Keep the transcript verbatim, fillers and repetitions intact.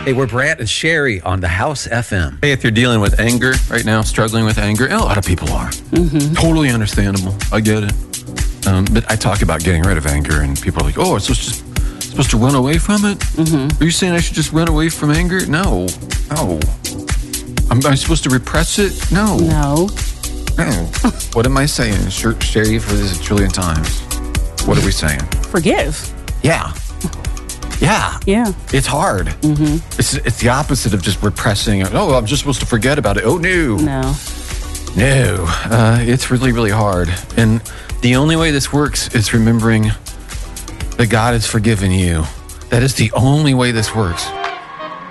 Hey, we're Brant and Sherry on the House F M. Hey, if you're dealing with anger right now, struggling with anger, and a lot of people are. Mm-hmm. Totally understandable. I get it. Um, but I talk about getting rid of anger, and people are like, oh, it's supposed to, supposed to run away from it? Mm-hmm. Are you saying I should just run away from anger? No. No. Am I supposed to repress it? No. No. No. What am I saying, Sherry, for this a trillion times? What are we saying? Forgive. Yeah. Yeah. Yeah. It's hard. Mm-hmm. It's it's the opposite of just repressing it. Oh, I'm just supposed to forget about it. Oh, no. No. No. Uh, it's really, really hard. And the only way this works is remembering that God has forgiven you. That is the only way this works.